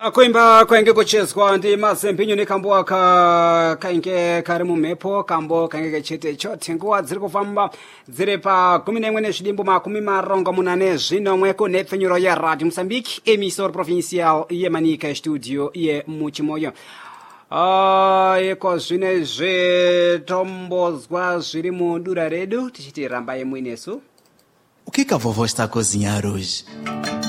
Kuimba kwenge kuchezwa ndi mazempinyo ni kambo kainge kari mumhepo kambo kainge kechete chote nguwa dziri kufamba dziri pa 11 zvidimbu makumi marongo munane zvinomwe kunhepfenyuro ya Radio Mozambique emisor provincial yemanika studio ye muchimoyo. Iko zvinezve tombozwa zviri mudura redu tichiti rambai muinesu. O que a vovó está a cozinhar hoje?